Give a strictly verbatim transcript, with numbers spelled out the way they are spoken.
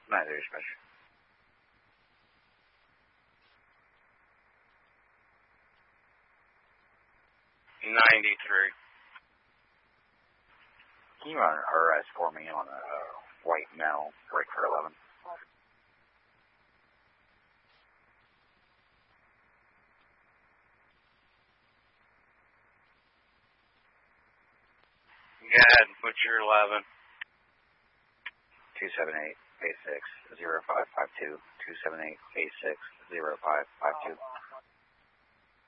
nine zero dispatch. ninety-three. Can you run an R S for me on a uh, white male, break for eleven? Go ahead, what's your eleven? two seven eight, eight six, zero five five two, two seven eight, eight six, zero five five two.